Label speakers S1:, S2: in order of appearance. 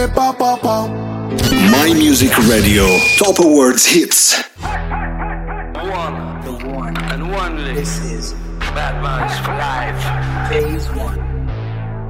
S1: My Music Radio Top Awards Hits.
S2: The one and only. This is Bad Man's for Life. Phase 1.